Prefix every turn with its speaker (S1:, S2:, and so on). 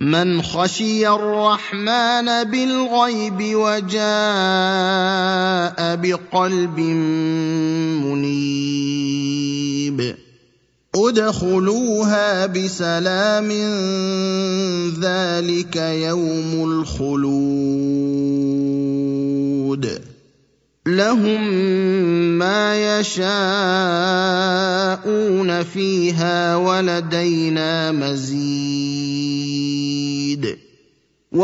S1: مَّنْ خَشِيَ الرَّحْمَٰنَ بِالْغَيْبِ وَجَاءَ بِقَلْبٍ مُّنِيبٍ ادْخُلُوهَا بِسَلَامٍ ذَٰلِكَ يَوْمُ الْخُلُودِ لَهُم مَّا يَشَاءُونَ فِيهَا وَلَدَيْنَا مَزِيدٌ